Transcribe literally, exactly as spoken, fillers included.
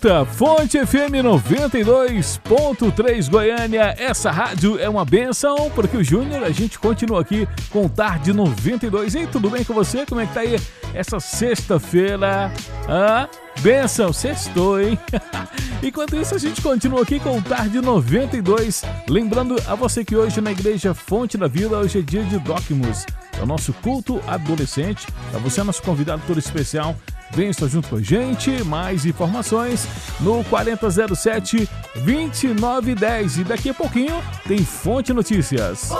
Fonte F M noventa e dois ponto três Goiânia, essa rádio é uma benção, porque o Júnior, a gente continua aqui com o Tarde noventa e dois. E tudo bem com você? Como é que tá aí essa sexta-feira? Ah, benção, sextou, hein? Enquanto isso, a gente continua aqui com o Tarde noventa e dois. Lembrando a você que hoje na Igreja Fonte da Vila, hoje é dia de Docmus, é o nosso culto adolescente. Para você, nosso convidado todo especial, vem estar junto com a gente. Mais informações no quarenta zero sete, vinte e nove dez. E daqui a pouquinho tem Fonte Notícias.